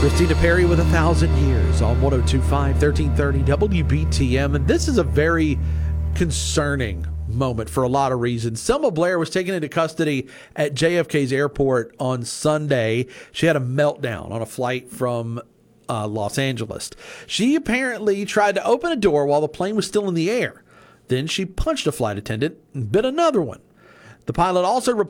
Christina Perry with 1,000 Years on 102.5, 1330 WBTM. And this is a very concerning moment for a lot of reasons. Selma Blair was taken into custody at JFK's airport on Sunday. She had a meltdown on a flight from Los Angeles. She apparently tried to open a door while the plane was still in the air. Then she punched a flight attendant and bit another one. The pilot also